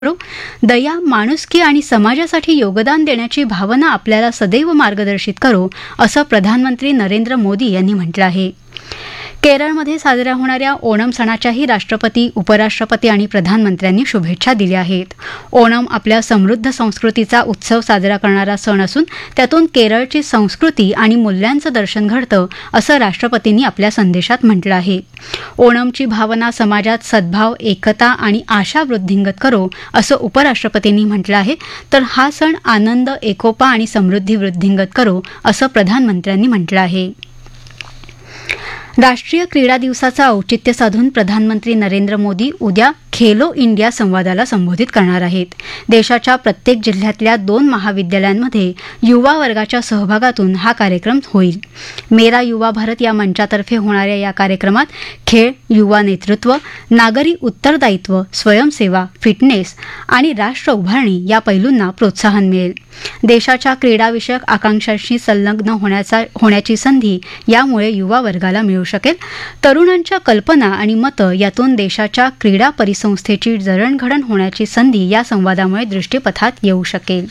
दया, माणुसकी आणि समाजासाठी योगदान देण्याची भावना आपल्याला सदैव मार्गदर्शित करो, असं प्रधानमंत्री नरेंद्र मोदी यांनी म्हटलं आहे. केरळमध्ये साजऱ्या होणाऱ्या ओणम सणाच्याही राष्ट्रपती, उपराष्ट्रपती आणि प्रधानमंत्र्यांनी शुभेच्छा दिल्या आहेत. ओणम आपल्या समृद्ध संस्कृतीचा उत्सव साजरा करणारा सण असून त्यातून केरळची संस्कृती आणि मूल्यांचं दर्शन घडतं, असं राष्ट्रपतींनी आपल्या संदेशात म्हटलं आहे. ओणमची भावना समाजात सद्भाव, एकता आणि आशा वृद्धिंगत करो, असं उपराष्ट्रपतींनी म्हटलं आहे. तर हा सण आनंद, एकोपा आणि समृद्धी वृद्धिंगत करो, असं प्रधानमंत्र्यांनी म्हटलं आहे. राष्ट्रीय क्रीडा दिवसाचं औचित्य साधून प्रधानमंत्री नरेंद्र मोदी उद्या खेलो इंडिया संवादाला संबोधित करणार आहेत. देशाच्या प्रत्येक जिल्ह्यातल्या 2 महाविद्यालयांमध्ये युवा वर्गाच्या सहभागातून हा कार्यक्रम होईल. मेरा युवा भारत या मंचातर्फे होणाऱ्या या कार्यक्रमात खेळ, युवा नेतृत्व, नागरी उत्तरदायित्व, स्वयंसेवा, फिटनेस आणि राष्ट्र उभारणी या पैलूंना प्रोत्साहन मिळेल. देशाच्या क्रीडाविषयक आकांक्षांशी संलग्न होण्याची संधी यामुळे युवा वर्गाला मिळू शकेल. तरुणांच्या कल्पना आणि मतं यातून देशाच्या क्रीडा परिसंस्थेची जडणघडण होण्याची संधी या संवादामुळे दृष्टीपथात येऊ शकेल.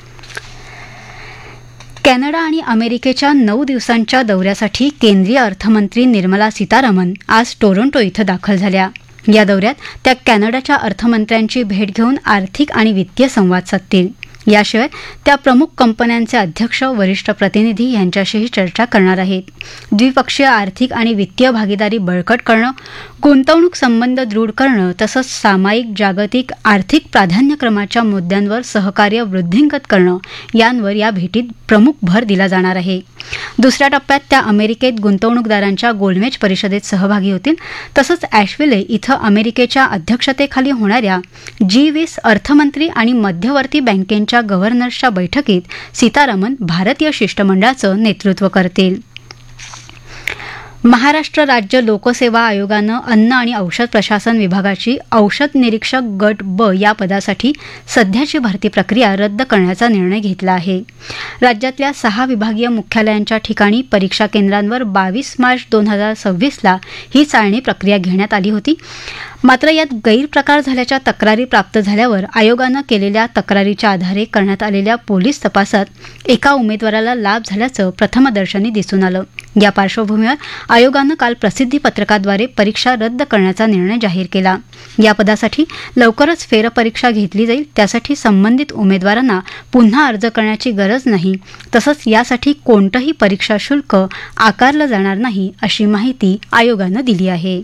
कॅनडा आणि अमेरिकेच्या 9 दिवसांच्या दौऱ्यासाठी केंद्रीय अर्थमंत्री निर्मला सीतारामन आज टोरंटो इथं दाखल झाल्या. या दौऱ्यात त्या कॅनडाच्या अर्थमंत्र्यांची भेट घेऊन आर्थिक आणि वित्तीय संवाद साधतील. याशिवाय त्या प्रमुख कंपन्यांचे अध्यक्ष, वरिष्ठ प्रतिनिधी यांच्याशीही चर्चा करणार आहेत. द्विपक्षीय आर्थिक आणि वित्तीय भागीदारी बळकट करणं, गुंतवणूक संबंध दृढ करणं तसंच सामायिक जागतिक आर्थिक प्राधान्यक्रमाच्या मुद्द्यांवर सहकार्य वृद्धिंगत करणं यांवर या भेटीत प्रमुख भर दिला जाणार आहे. दुसऱ्या टप्प्यात त्या अमेरिकेत गुंतवणूकदारांच्या गोलमेज परिषदेत सहभागी होतील. तसंच ॲशविले इथं अमेरिकेच्या अध्यक्षतेखाली होणाऱ्या G20 अर्थमंत्री आणि मध्यवर्ती बँकेंच्या गव्हर्नर्सच्या बैठकीत सीतारामन भारतीय शिष्टमंडळाचं नेतृत्व करतील. महाराष्ट्र राज्य लोकसेवा आयोगानं अन्न आणि औषध प्रशासन विभागाची औषध निरीक्षक गट ब या पदासाठी सध्याची भरती प्रक्रिया रद्द करण्याचा निर्णय घेतला आहे. राज्यातल्या 6 विभागीय मुख्यालयांच्या ठिकाणी परीक्षा केंद्रांवर 22 मार्च 2026ला ही चाळणी प्रक्रिया घेण्यात आली होती. मात्र यात गैरप्रकार झाल्याच्या तक्रारी प्राप्त झाल्यावर आयोगानं केलेल्या तक्रारीच्या आधारे करण्यात आलेल्या पोलीस तपासात एका उमेदवाराला लाभ झाल्याचं प्रथमदर्शनी दिसून आलं. या पार्श्वभूमीवर आयोगानं काल प्रसिद्धीपत्रकाद्वारे परीक्षा रद्द करण्याचा निर्णय जाहीर केला. या पदासाठी लवकरच फेरपरीक्षा घेतली जाईल. त्यासाठी संबंधित उमेदवारांना पुन्हा अर्ज करण्याची गरज नाही. तसंच यासाठी कोणतंही परीक्षा शुल्क आकारलं जाणार नाही, अशी माहिती आयोगानं दिली आहे.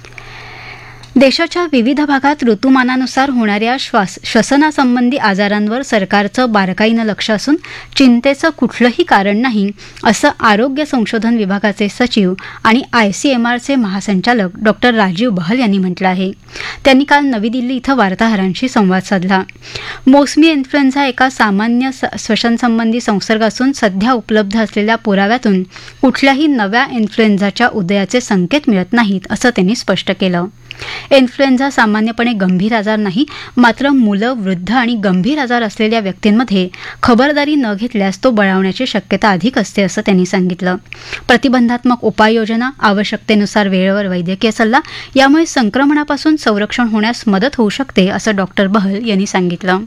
देशाच्या विविध भागात ऋतुमानानुसार होणाऱ्या श्वसनासंबंधी आजारांवर सरकारचं बारकाईनं लक्ष असून चिंतेचं कुठलंही कारण नाही, असं आरोग्य संशोधन विभागाचे सचिव आणि ICMRचे महासंचालक डॉ. राजीव बहल यांनी म्हटलं आहे. त्यांनी काल नवी दिल्ली इथं वार्ताहरांशी संवाद साधला. मोसमी इन्फ्लुएन्झा एका सामान्य श्वसनसंबंधी संसर्ग असून सध्या उपलब्ध असलेल्या पुराव्यातून कुठल्याही नव्या इन्फ्लुएन्झाच्या उदयाचे संकेत मिळत नाहीत, असं त्यांनी स्पष्ट केलं. इन्फ्लुएन्झा सामान्यपणे गंभीर आजार नाही, मात्र मुलं, वृद्ध आणि गंभीर आजार असलेल्या व्यक्तींमध्ये खबरदारी न घेतल्यास तो बळावण्याची शक्यता अधिक असते, असं त्यांनी सांगितलं. प्रतिबंधात्मक उपाययोजना, आवश्यकतेनुसार वेळेवर वैद्यकीय सल्ला यामुळे संक्रमणापासून संरक्षण होण्यास मदत होऊ शकते, असं डॉ. बहल यांनी सांगितलं.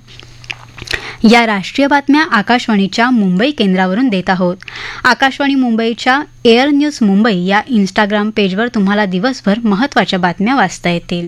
या राष्ट्रीय बातम्या आकाशवाणीच्या मुंबई केंद्रावरून देत आहोत. आकाशवाणी मुंबईच्या एअर न्यूज मुंबई या इंस्टाग्राम पेजवर तुम्हाला दिवसभर महत्त्वाच्या बातम्या वाचता येतील.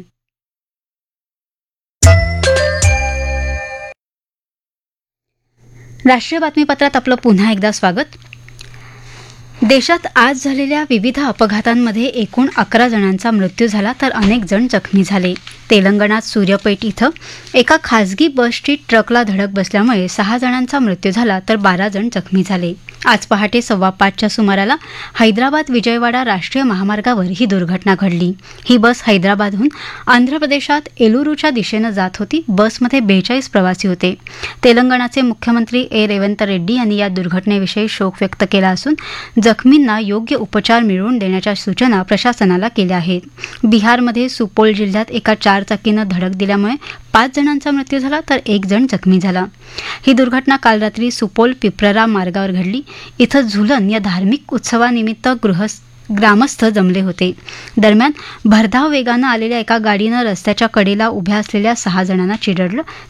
राष्ट्रीय बातमीपत्रात आपलं पुन्हा एकदा स्वागत. देशात आज झालेल्या विविध अपघातांमध्ये एकूण 11 जणांचा मृत्यू झाला तर अनेक जण जखमी झाले. तेलंगणात सूर्यापेट इथं एका खासगी बसची ट्रकला धडक बसल्यामुळे 6 जणांचा मृत्यू झाला तर 12 जण जखमी झाले. आज पहाटे 5:15च्या सुमाराला हैदराबाद विजयवाडा राष्ट्रीय महामार्गावर ही दुर्घटना घडली. ही बस हैदराबादहून आंध्र प्रदेशात एलुरूच्या दिशेनं जात होती. बसमध्ये 42 प्रवासी होते. तेलंगणाचे मुख्यमंत्री रेवंत रेड्डी यांनी या दुर्घटनेविषयी शोक व्यक्त केला असून जखमींना योग्य उपचार मिळवून देण्याच्या सूचना प्रशासनाला केल्या आहेत. बिहारमध्ये सुपोल जिल्ह्यात एका 4 चाकीनं धडक दिल्यामुळे 5 जणांचा मृत्यू झाला तर 1 जण जखमी झाला. ही दुर्घटना काल रात्री सुपोल पिप्ररा मार्गावर घडली. इथं झुलन या धार्मिक उत्सवानिमित्त ग्रामस्थ जमले होते. दरम्यान भरधाव वेगानं आलेल्या एका गाडीनं रस्त्याच्या कडेला उभ्या असलेल्या 6 जणांना चिरडलं.